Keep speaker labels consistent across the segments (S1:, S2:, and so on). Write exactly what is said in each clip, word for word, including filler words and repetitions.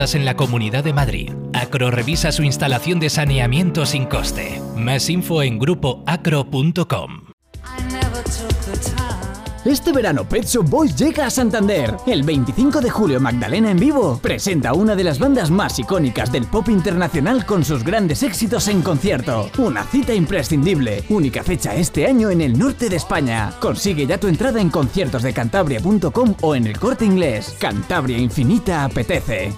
S1: en la Comunidad de Madrid. Acro revisa su instalación de saneamiento sin coste. Más info en grupo acro punto com.
S2: Este verano Pet Shop Boys llega a Santander. El veinticinco de julio Magdalena en vivo presenta una de las bandas más icónicas del pop internacional con sus grandes éxitos en concierto. Una cita imprescindible. Única fecha este año en el norte de España. Consigue ya tu entrada en conciertos de cantabria punto com o en El Corte Inglés. Cantabria Infinita apetece.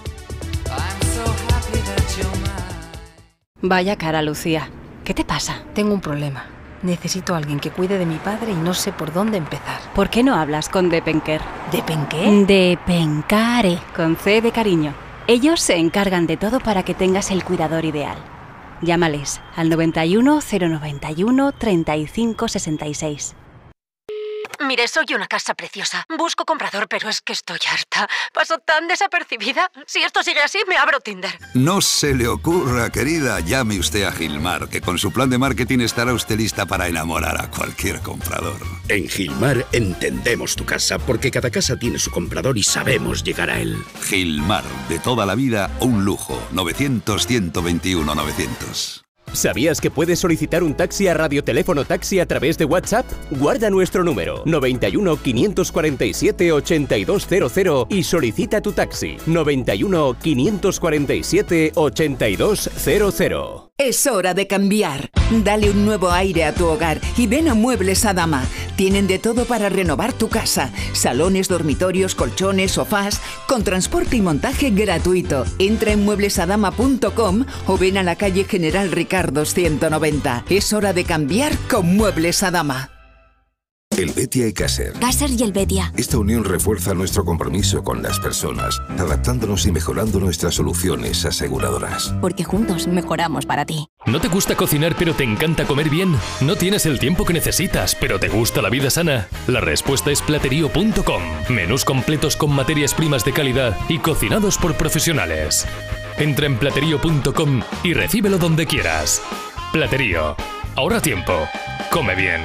S3: Vaya cara, Lucía. ¿Qué te pasa? Tengo un problema. Necesito a alguien que cuide de mi padre y no sé por dónde empezar.
S4: ¿Por qué no hablas con Depenker?
S3: ¿Depenqué?
S4: Depencare, con C de cariño. Ellos se encargan de todo para que tengas el cuidador ideal. Llámales al noventa y uno, cero noventa y uno, treinta y cinco sesenta y seis.
S3: Mire, soy una casa preciosa. Busco comprador, pero es que estoy harta. Paso tan desapercibida. Si esto sigue así, me abro Tinder.
S5: No se le ocurra, querida. Llame usted a Gilmar, que con su plan de marketing estará usted lista para enamorar a cualquier comprador.
S6: En Gilmar entendemos tu casa, porque cada casa tiene su comprador y sabemos llegar a él.
S5: Gilmar, de toda la vida, un lujo. novecientos, ciento veintiuno, novecientos.
S7: ¿Sabías que puedes solicitar un taxi a Radioteléfono Taxi a través de WhatsApp? Guarda nuestro número noventa y uno, quinientos cuarenta y siete, ochenta y dos cero cero y solicita tu taxi noventa y uno, quinientos cuarenta y siete, ochenta y dos cero cero.
S8: Es hora de cambiar. Dale un nuevo aire a tu hogar y ven a Muebles Adama. Tienen de todo para renovar tu casa. Salones, dormitorios, colchones, sofás, con transporte y montaje gratuito. Entra en muebles adama punto com o ven a la calle General Ricardo ciento noventa. Es hora de cambiar con Muebles Adama.
S9: El Betia y Caser.
S10: Caser y el Betia.
S9: Esta unión refuerza nuestro compromiso con las personas, adaptándonos y mejorando nuestras soluciones aseguradoras.
S10: Porque juntos mejoramos para ti.
S11: ¿No te gusta cocinar pero te encanta comer bien? ¿No tienes el tiempo que necesitas pero te gusta la vida sana? La respuesta es platerío punto com. Menús completos con materias primas de calidad y cocinados por profesionales. Entra en platerío punto com y recíbelo donde quieras. Platerío. Ahorra tiempo. Come bien.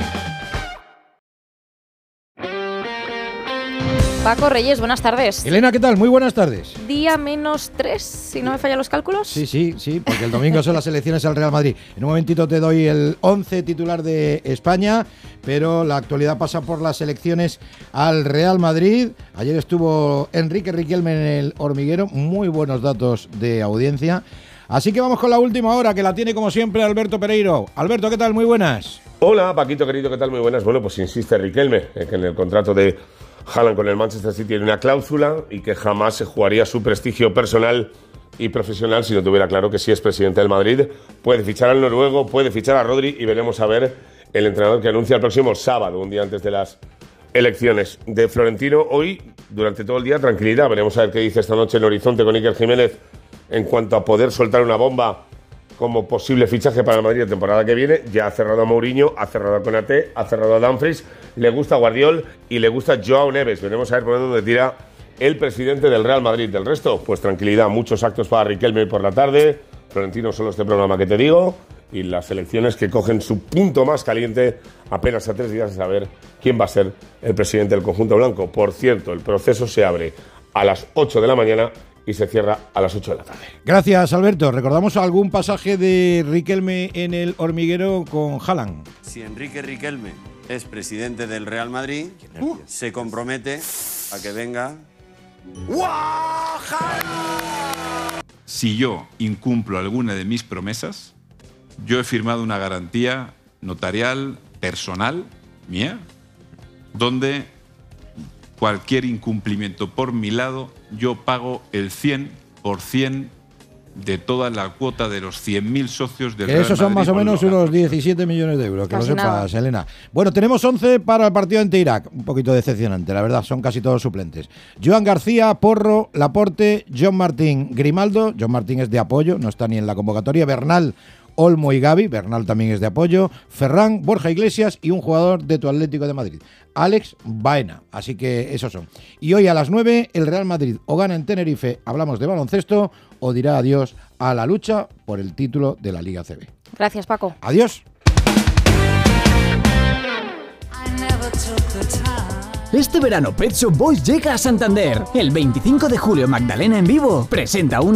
S12: Paco Reyes, buenas tardes.
S13: Elena, ¿qué tal? Muy buenas tardes.
S12: Día menos tres, si no me fallan los cálculos.
S13: Sí, sí, sí, porque el domingo son las elecciones al Real Madrid. En un momentito te doy el once titular de España, pero la actualidad pasa por las elecciones al Real Madrid. Ayer estuvo Enrique Riquelme en El Hormiguero, muy buenos datos de audiencia. Así que vamos con la última hora, que la tiene como siempre Alberto Pereiro. Alberto, ¿qué tal? Muy buenas.
S14: Hola, Paquito, querido, ¿qué tal? Muy buenas. Bueno, pues insiste Riquelme eh, que en el contrato de Haaland con el Manchester City tiene una cláusula y que jamás se jugaría su prestigio personal y profesional si no tuviera claro que si es presidente del Madrid puede fichar al noruego, puede fichar a Rodri y veremos a ver el entrenador que anuncia el próximo sábado, un día antes de las elecciones. De Florentino hoy, durante todo el día, tranquilidad. Veremos a ver qué dice esta noche en Horizonte con Iker Jiménez en cuanto a poder soltar una bomba como posible fichaje para el Madrid de temporada que viene. Ya ha cerrado a Mourinho, ha cerrado a Konaté, ha cerrado a Dumfries, le gusta Guardiol y le gusta Joao Neves. Veremos a ver por dónde tira el presidente del Real Madrid. Del resto, pues tranquilidad, muchos actos para Riquelme por la tarde. Florentino, solo este programa que te digo, y las elecciones que cogen su punto más caliente apenas a tres días de saber quién va a ser el presidente del conjunto blanco. Por cierto, el proceso se abre a las ocho de la mañana y se cierra a las ocho de la tarde.
S13: Gracias, Alberto. ¿Recordamos algún pasaje de Riquelme en El Hormiguero con Haaland?
S15: Si Enrique Riquelme es presidente del Real Madrid, uh. se compromete a que venga...
S16: Si yo incumplo alguna de mis promesas, yo he firmado una garantía notarial personal mía, donde cualquier incumplimiento por mi lado, yo pago el cien por ciento de toda la cuota de los cien mil socios del Real Madrid.
S13: Esos son más o menos unos diecisiete millones de euros, que lo sepas, Elena. Bueno, tenemos once para el partido ante Irak. Un poquito decepcionante, la verdad, son casi todos suplentes. Joan García, Porro, Laporte, John Martín, Grimaldo. John Martín es de apoyo, no está ni en la convocatoria. Bernal, Olmo y Gavi, Bernal también es de apoyo, Ferran, Borja Iglesias y un jugador de tu Atlético de Madrid, Alex Baena. Así que esos son. Y hoy a las nueve el Real Madrid o gana en Tenerife, hablamos de baloncesto, o dirá adiós a la lucha por el título de la Liga A C B.
S12: Gracias, Paco.
S13: Adiós.
S2: Este verano Pet Shop Boys llega a Santander. El veinticinco de julio Magdalena en vivo presenta una